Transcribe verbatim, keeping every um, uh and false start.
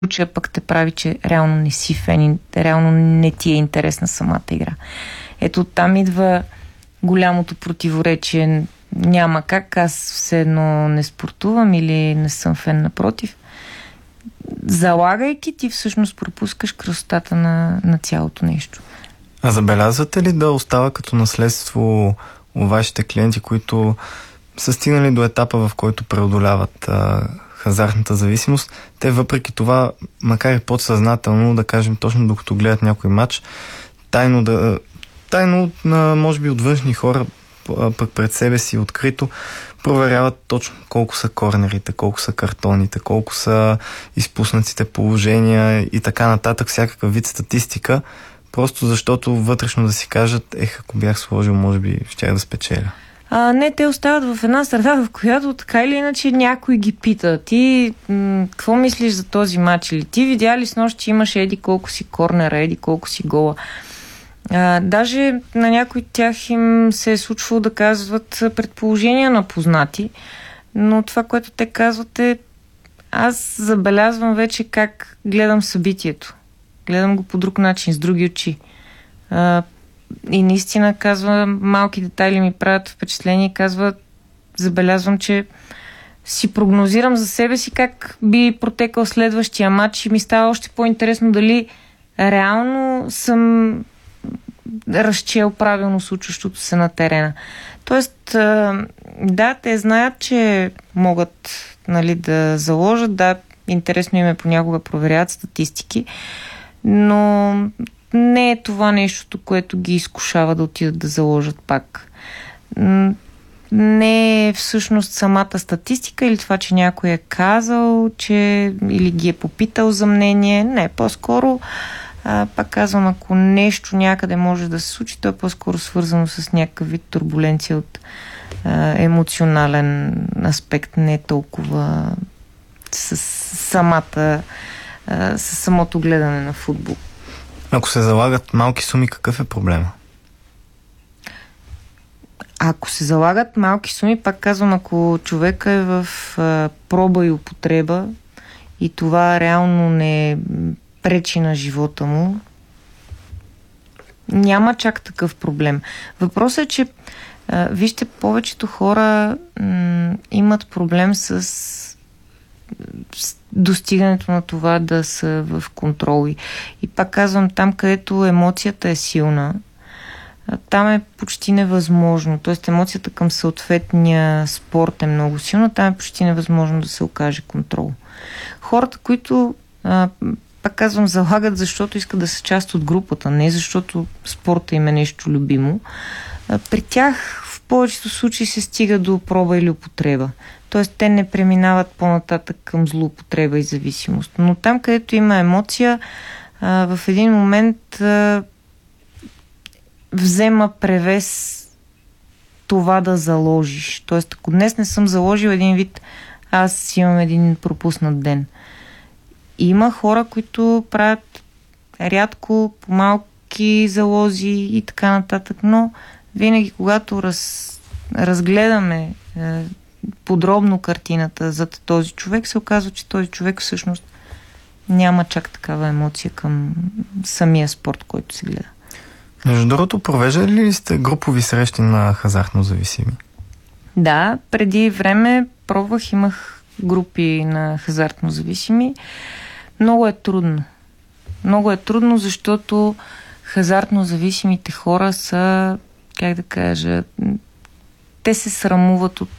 случая пък те прави, че реално не си фен, реално не ти е интересна самата игра. Ето там идва голямото противоречие. Няма как, аз все едно не спортувам или не съм фен, напротив. Залагайки, ти всъщност пропускаш красотата на, на цялото нещо. А забелязвате ли да остава като наследство у вашите клиенти, които са стигнали до етапа, в който преодоляват а, хазартната зависимост? Те въпреки това, макар и подсъзнателно, да кажем точно докато гледат някой матч, тайно да тайно, може би от външни хора, пък пред себе си открито, проверяват точно колко са корнерите, колко са картоните, колко са изпуснатите положения и така нататък, всякакъв вид статистика, просто защото вътрешно да си кажат, ех, ако бях сложил, може би щях да спечеля. А, не, те остават в една среда, в която така или иначе някой ги пита. Ти м- какво мислиш за този матч? Или ти видя ли с нощ, че имаш еди колко си корнера, еди колко си гола? А, даже на някои от тях им се е случвало да казват предположения на познати, но това, което те казват е, аз забелязвам вече как гледам събитието. Гледам го по друг начин, с други очи. А, и наистина, казва, малки детайли ми правят впечатление и казва, забелязвам, че си прогнозирам за себе си как би протекал следващия матч и ми става още по-интересно дали реално съм разчел правилно случващото се на терена. Тоест, да, те знаят, че могат, нали, да заложат, да, интересно им е понякога проверяват статистики, но не е това нещото, което ги изкушава да отидат да заложат пак. Не е всъщност самата статистика или това, че някой е казал, че или ги е попитал за мнение. Не, по-скоро А, пак казвам, ако нещо някъде може да се случи, то е по-скоро свързано с някакъв вид турбуленция от а, емоционален аспект, не толкова с самата а, с самото гледане на футбол. Ако се залагат малки суми, какъв е проблема? Ако се залагат малки суми, пак казвам, ако човека е в а, проба и употреба и това реално не пречи на живота му, няма чак такъв проблем. Въпросът е, че а, вижте, повечето хора м- имат проблем с, с достигането на това да са в контрол. И, и пак казвам, там където емоцията е силна, а, там е почти невъзможно. Тоест емоцията към съответния спорт е много силна, там е почти невъзможно да се окаже контрол. Хората, които а, пак казвам, залагат, защото искат да са част от групата, не защото спорта им е нещо любимо. При тях в повечето случаи се стига до проба или употреба. Тоест те не преминават по-нататък към злоупотреба и зависимост. Но там, където има емоция, в един момент взема превес това да заложиш. Тоест, ако днес не съм заложил един вид, аз имам един пропуснат ден. Има хора, които правят рядко, по малки залози и така нататък, но винаги, когато раз, разгледаме е, подробно картината за този човек, се оказва, че този човек всъщност няма чак такава емоция към самия спорт, който се гледа. Между другото, провеждали ли сте групови срещи на хазартно зависими? Да, преди време пробвах, имах групи на хазартно зависими. Много е трудно. Много е трудно, защото хазартно зависимите хора са, как да кажа, те се срамуват от